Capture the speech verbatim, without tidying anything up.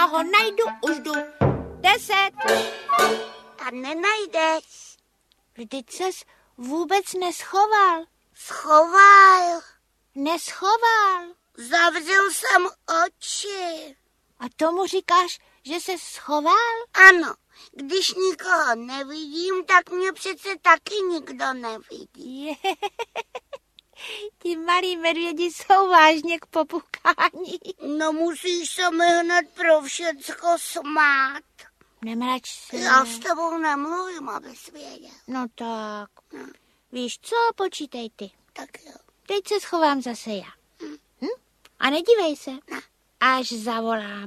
Já ho najdu, už jdu. Deset. A nenajdeš. Vždyť ses vůbec neschoval. Schoval. Neschoval. Zavřel jsem oči. A tomu říkáš, že se schoval? Ano, když nikoho nevidím, tak mě přece taky nikdo nevidí. Je. Ti malí medvědi jsou vážně k popukání. No musíš se mi hned pro všecko smát. Nemrač se. Já s tebou nemluvím, abys věděl. No tak. No. Víš co, počítej ty. Tak jo. Teď se schovám zase já. Hm. Hm? A nedívej se. Ne. Až zavolám.